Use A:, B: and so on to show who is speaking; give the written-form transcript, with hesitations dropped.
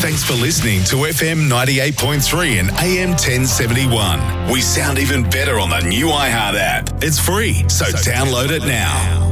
A: Thanks for listening to FM 98.3 and AM 1071. We sound even better on the new iHeart app. It's free, so download it now.